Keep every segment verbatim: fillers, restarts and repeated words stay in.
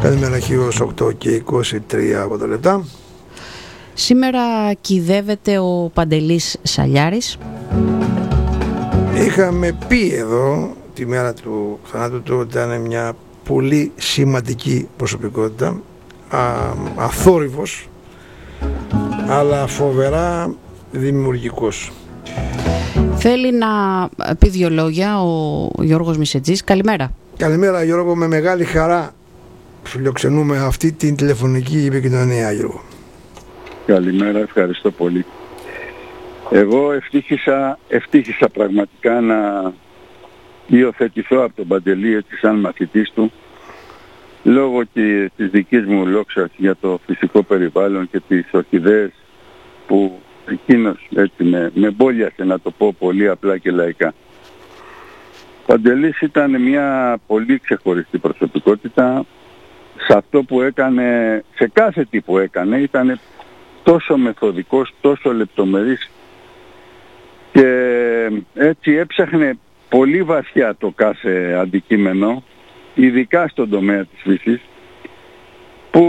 Καλημέρα, Χίος, οκτώ και είκοσι τρία από τα λεπτά. Σήμερα κυδεύεται ο Παντελής Σαλιάρης. Είχαμε πει εδώ τη μέρα του θανάτου του ότι ήταν μια πολύ σημαντική προσωπικότητα, α, αθόρυβος, αλλά φοβερά δημιουργικός. Θέλει να πει δύο λόγια ο Γιώργος Μισετζής. Καλημέρα. Καλημέρα, Γιώργο, με μεγάλη χαρά φιλοξενούμε αυτή την τηλεφωνική επικοινωνία, Γιώργο. Καλημέρα, ευχαριστώ πολύ. Εγώ ευτύχησα, ευτύχησα πραγματικά να υιοθετηθώ από τον Παντελή έτσι σαν μαθητής του, λόγω και της δικής μου λόξας για το φυσικό περιβάλλον και τις ορχιδέες που εκείνος έτσι με, με μπόλιασε, να το πω πολύ απλά και λαϊκά. Ο Παντελής ήταν μια πολύ ξεχωριστή προσωπικότητα. Σε αυτό που έκανε, σε κάθε τι που έκανε, ήταν τόσο μεθοδικός, τόσο λεπτομερής και έτσι έψαχνε πολύ βαθιά το κάθε αντικείμενο, ειδικά στον τομέα της φύσης, που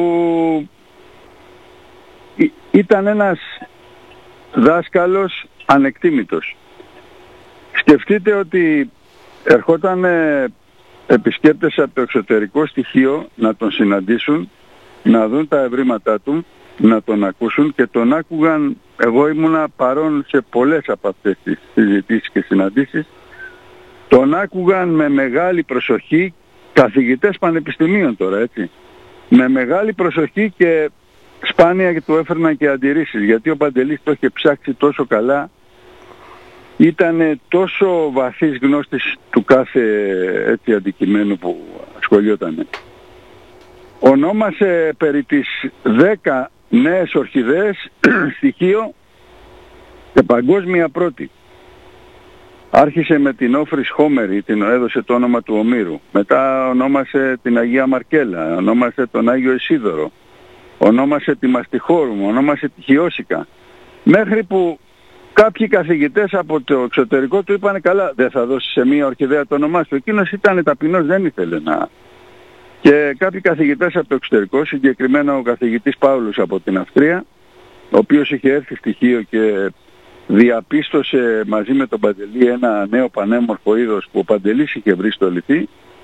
ήταν ένας δάσκαλος ανεκτήμητος. Σκεφτείτε ότι ερχόταν επισκέπτες από το εξωτερικό στοιχείο να τον συναντήσουν, να δουν τα ευρήματά του, να τον ακούσουν και τον άκουγαν. Εγώ ήμουνα παρόν σε πολλές από αυτές τις συζητήσεις και συναντήσεις. Τον άκουγαν με μεγάλη προσοχή καθηγητές πανεπιστημίων τώρα, έτσι. Με μεγάλη προσοχή και σπάνια και του έφερναν και αντιρρήσεις, γιατί ο Παντελής το είχε ψάξει τόσο καλά. Ήταν τόσο βαθύς γνώστης του κάθε έτσι αντικειμένου που ασχολιόταν. Ονόμασε περί τις δέκα νέες ορχιδέες στοιχείο και παγκόσμια πρώτη. Άρχισε με την Όφρις Χόμερη, την έδωσε το όνομα του Ομήρου. Μετά ονόμασε την Αγία Μαρκέλα, ονόμασε τον Άγιο Ισίδωρο, ονόμασε τη Μαστιχόρουμ, ονόμασε τη Χιώσικα. Μέχρι που κάποιοι καθηγητές από το εξωτερικό του είπαν, καλά, δεν θα δώσει σε μία ορχιδέα το όνομά σου. Εκείνος ήταν ταπεινός, δεν ήθελε να... Και κάποιοι καθηγητές από το εξωτερικό, συγκεκριμένα ο καθηγητής Παύλος από την Αυστρία, ο οποίος είχε έρθει στοιχείο και διαπίστωσε μαζί με τον Παντελή ένα νέο πανέμορφο είδος που ο Παντελής είχε βρει στο Λυθί,